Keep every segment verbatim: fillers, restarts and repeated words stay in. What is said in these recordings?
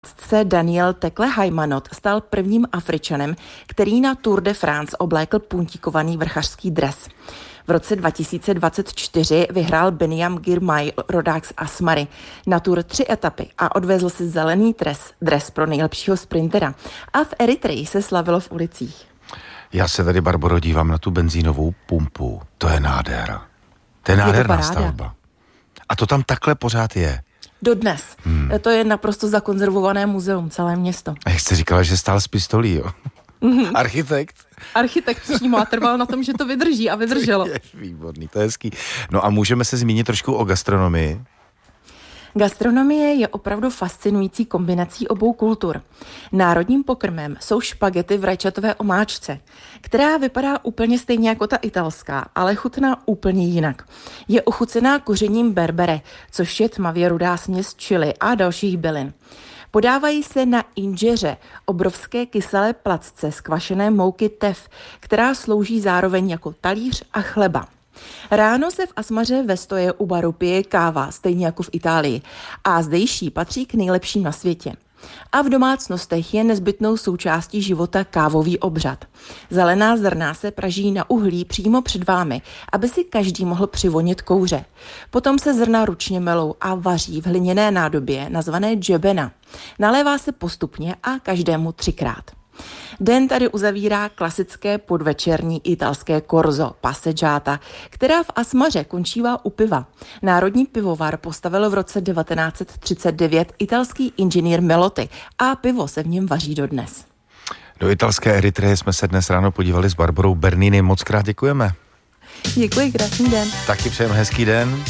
se Daniel Tekle-Haymanot stal prvním Afričanem, který na Tour de France oblékl puntíkovaný vrchařský dres. V roce dva tisíce dvacet čtyři vyhrál Biniam Girmay, rodák z Asmary, na Tour tři etapy a odvezl si zelený dres, dres pro nejlepšího sprintera. A v Eritreji se slavilo v ulicích. Já se tady, Barboro, dívám na tu benzínovou pumpu. To je nádhera. To je nádherná to stavba. A to tam takhle pořád je. Dodnes. Hmm. To je naprosto zakonzervované muzeum, celé město. A jak jste říkala, že stál s pistolí, jo? Mm-hmm. Architekt. Architekt přímo a trval na tom, že to vydrží a vydrželo. Je výborný, to je hezký. No a můžeme se zmínit trošku o gastronomii. Gastronomie je opravdu fascinující kombinací obou kultur. Národním pokrmem jsou špagety v rajčatové omáčce, která vypadá úplně stejně jako ta italská, ale chutná úplně jinak. Je ochucená kořením berbere, což je tmavě rudá směs chili a dalších bylin. Podávají se na inžeře, obrovské kyselé placce z kvašené mouky teff, která slouží zároveň jako talíř a chleba. Ráno se v Asmaře ve stoje u baru pije káva, stejně jako v Itálii, a zdejší patří k nejlepším na světě. A v domácnostech je nezbytnou součástí života kávový obřad. Zelená zrna se praží na uhlí přímo před vámi, aby si každý mohl přivonit kouře. Potom se zrna ručně melou a vaří v hliněné nádobě nazvané džebena. Nalévá se postupně a každému třikrát. Den tady uzavírá klasické podvečerní italské korzo, passeggiata, která v Asmaře končívá u piva. Národní pivovar postavil v roce devatenáct set třicet devět italský inženýr Melotti a pivo se v něm vaří dodnes. Do italské Eritreje jsme se dnes ráno podívali s Barborou Bernini. Moc krát děkujeme. Děkuji, krásný den. Taky přejeme hezký den.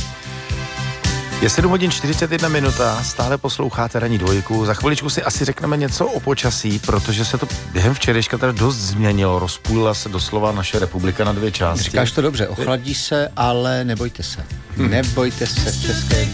Je sedm hodin čtyřicet jedna minuta, stále posloucháte Ranní dvojku. Za chviličku si asi řekneme něco o počasí, protože se to během včerejška teda dost změnilo. Rozpůlila se doslova naše republika na dvě části. Říkáš to dobře, ochladí se, ale nebojte se. Hmm. Nebojte se v České